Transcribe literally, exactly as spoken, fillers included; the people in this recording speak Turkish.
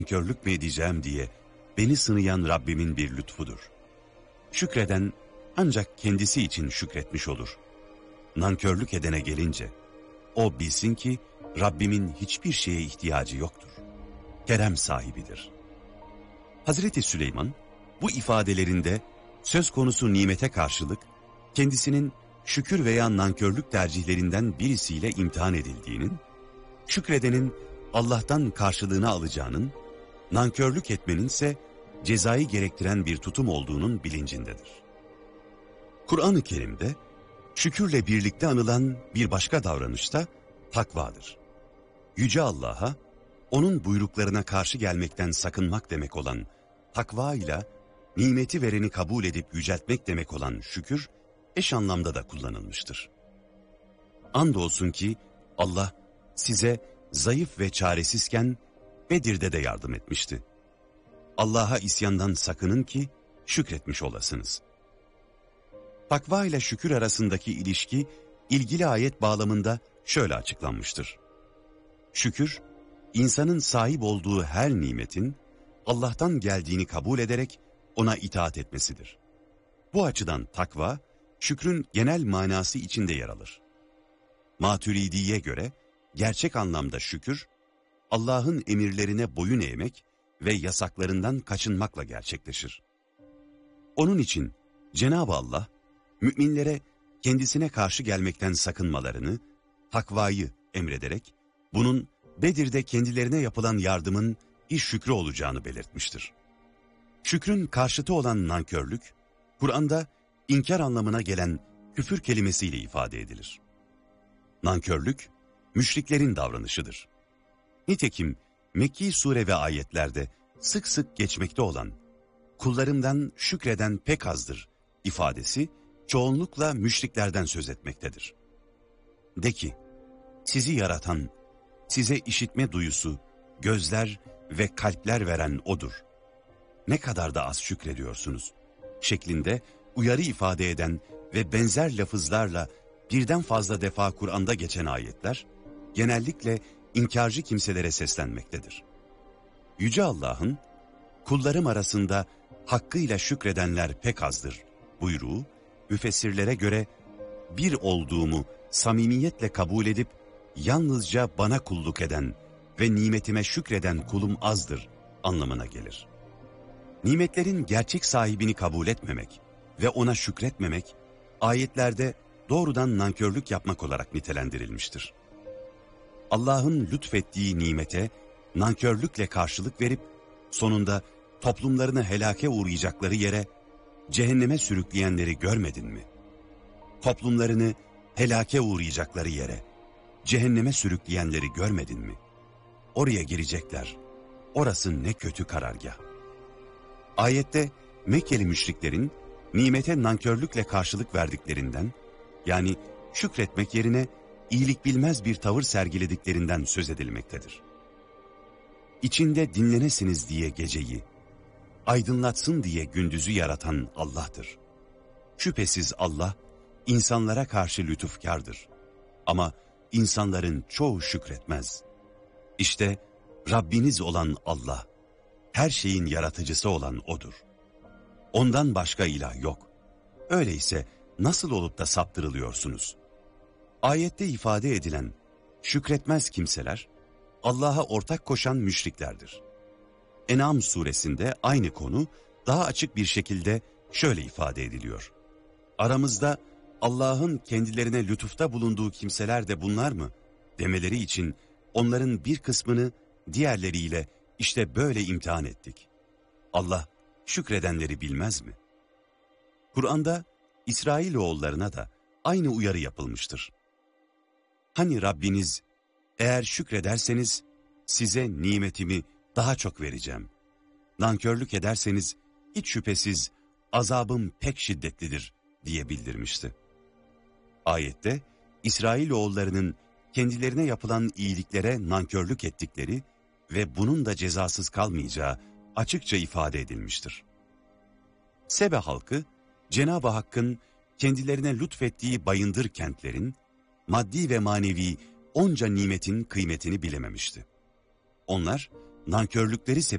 nankörlük mü edeceğim diye beni sınayan Rabbimin bir lütfudur. Şükreden ancak kendisi için şükretmiş olur. Nankörlük edene gelince, o bilsin ki Rabbimin hiçbir şeye ihtiyacı yoktur. Kerem sahibidir. Hazreti Süleyman bu ifadelerinde söz konusu nimete karşılık kendisinin şükür veya nankörlük tercihlerinden birisiyle imtihan edildiğinin, şükredenin Allah'tan karşılığını alacağının, nankörlük etmenin ise cezayı gerektiren bir tutum olduğunun bilincindedir. Kur'an-ı Kerim'de şükürle birlikte anılan bir başka davranış da takvadır. Yüce Allah'a, onun buyruklarına karşı gelmekten sakınmak demek olan takva ile nimeti vereni kabul edip yüceltmek demek olan şükür, eş anlamda da kullanılmıştır. Andolsun ki Allah size zayıf ve çaresizken Bedir'de de yardım etmişti. Allah'a isyandan sakının ki şükretmiş olasınız. Takva ile şükür arasındaki ilişki ilgili ayet bağlamında şöyle açıklanmıştır. Şükür, insanın sahip olduğu her nimetin Allah'tan geldiğini kabul ederek ona itaat etmesidir. Bu açıdan takva, şükrün genel manası içinde yer alır. Maturidi'ye göre gerçek anlamda şükür, Allah'ın emirlerine boyun eğmek ve yasaklarından kaçınmakla gerçekleşir. Onun için Cenab-ı Allah, müminlere kendisine karşı gelmekten sakınmalarını, takvayı emrederek, bunun Bedir'de kendilerine yapılan yardımın bir şükrü olacağını belirtmiştir. Şükrün karşıtı olan nankörlük, Kur'an'da inkar anlamına gelen küfür kelimesiyle ifade edilir. Nankörlük, müşriklerin davranışıdır. Nitekim Mekki sure ve ayetlerde sık sık geçmekte olan kullarımdan şükreden pek azdır ifadesi çoğunlukla müşriklerden söz etmektedir. De ki, sizi yaratan, size işitme duyusu, gözler ve kalpler veren O'dur. Ne kadar da az şükrediyorsunuz şeklinde uyarı ifade eden ve benzer lafızlarla birden fazla defa Kur'an'da geçen ayetler, genellikle inkarcı kimselere seslenmektedir. Yüce Allah'ın, kullarım arasında hakkıyla şükredenler pek azdır buyruğu, müfessirlere göre bir olduğumu samimiyetle kabul edip yalnızca bana kulluk eden ve nimetime şükreden kulum azdır anlamına gelir. Nimetlerin gerçek sahibini kabul etmemek ve ona şükretmemek, ayetlerde doğrudan nankörlük yapmak olarak nitelendirilmiştir. Allah'ın lütfettiği nimete nankörlükle karşılık verip, sonunda toplumlarını helake uğrayacakları yere, cehenneme sürükleyenleri görmedin mi? Toplumlarını helake uğrayacakları yere, cehenneme sürükleyenleri görmedin mi? Oraya girecekler, orası ne kötü karargah. Ayette Mekkeli müşriklerin nimete nankörlükle karşılık verdiklerinden, yani şükretmek yerine iyilik bilmez bir tavır sergilediklerinden söz edilmektedir. İçinde dinlenesiniz diye geceyi, aydınlatsın diye gündüzü yaratan Allah'tır. Şüphesiz Allah, insanlara karşı lütufkardır. Ama insanların çoğu şükretmez. İşte Rabbiniz olan Allah, her şeyin yaratıcısı olan O'dur. Ondan başka ilah yok. Öyleyse nasıl olup da saptırılıyorsunuz? Ayette ifade edilen şükretmez kimseler, Allah'a ortak koşan müşriklerdir. En'am suresinde aynı konu daha açık bir şekilde şöyle ifade ediliyor. Aramızda Allah'ın kendilerine lütufta bulunduğu kimseler de bunlar mı demeleri için onların bir kısmını diğerleriyle işte böyle imtihan ettik. Allah şükredenleri bilmez mi? Kur'an'da İsrailoğullarına da aynı uyarı yapılmıştır. Hani Rabbiniz, eğer şükrederseniz size nimetimi daha çok vereceğim. Nankörlük ederseniz hiç şüphesiz azabım pek şiddetlidir diye bildirmişti. Ayette İsrailoğullarının kendilerine yapılan iyiliklere nankörlük ettikleri ve bunun da cezasız kalmayacağı açıkça ifade edilmiştir. Sebe halkı, Cenab-ı Hakk'ın kendilerine lütfettiği bayındır kentlerin, maddi ve manevi onca nimetin kıymetini bilememişti. Onlar, nankörlükleri sebebiyle